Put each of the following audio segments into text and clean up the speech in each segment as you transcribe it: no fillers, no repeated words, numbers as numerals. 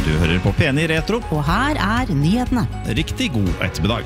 Du hører på P9 Retro. Og her nyhetene. Riktig god ettermiddag.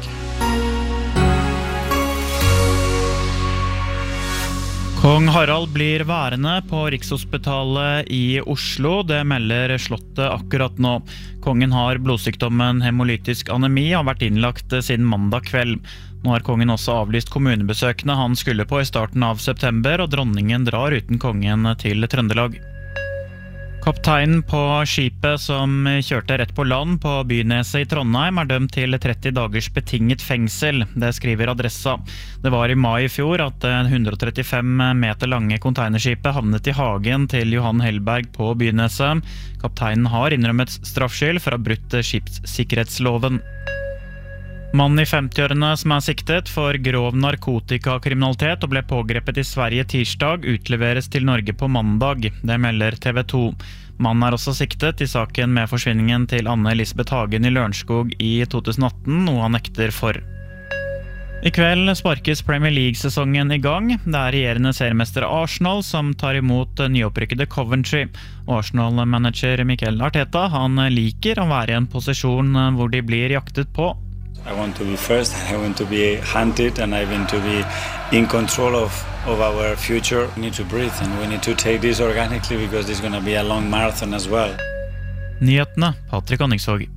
Kong Harald blir værende på Rikshospitalet i Oslo, det melder Slottet akkurat nå. Kongen har blodsykdommen hemolytisk anemi og har vært innlagt siden mandag kveld. Nå har kongen også avlyst kommunebesøkene han skulle på i starten av september, og dronningen drar uten kongen til Trøndelag. Kapteinen på skipet som kjørte rett på land på Byneset i Trondheim dømt til 30 dagers betinget fengsel, det skriver Adressa. Det var i mai i fjor at 135 meter lange containerskipet havnet i hagen til Johan Hellberg på Byneset. Kapteinen har innrømmet straffskyld for å ha brutt skipssikkerhetsloven. Mannen i 50-årene som siktet for grov narkotikakriminalitet og ble pågrepet i Sverige tirsdag, utleveres til Norge på mandag, det melder TV 2. Mannen også siktet i saken med forsvinningen til Anne Elisabeth Hagen i Lørenskog i 2018, noe han nekter for. I kveld sparkes Premier League-sesongen i gang. Det regjerende seriemester Arsenal som tar imot nyopprykkede Coventry. Arsenal-manager Mikel Arteta, han liker å være i en posisjon hvor de blir jaktet på. I want to be first, I want to be hunted, and I want to be in control of our future. We need to breathe and we need to take this organically because it's going to be a long marathon as well. Nyhetene, Patrick Anningsvåg.